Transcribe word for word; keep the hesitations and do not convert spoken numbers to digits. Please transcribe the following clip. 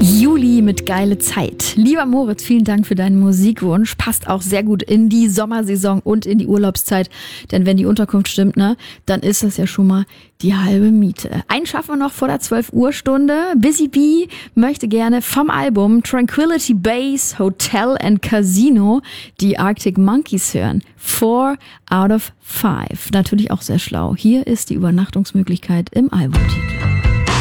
Juli mit Geile Zeit. Lieber Moritz, vielen Dank für deinen Musikwunsch. Passt auch sehr gut in die Sommersaison und in die Urlaubszeit. Denn wenn die Unterkunft stimmt, ne, dann ist das ja schon mal die halbe Miete. Einen schaffen wir noch vor der zwölf Uhr Stunde. Busy Bee möchte gerne vom Album Tranquility Base, Hotel and Casino die Arctic Monkeys hören. Four out of five. Natürlich auch sehr schlau. Hier ist die Übernachtungsmöglichkeit im Albumtitel.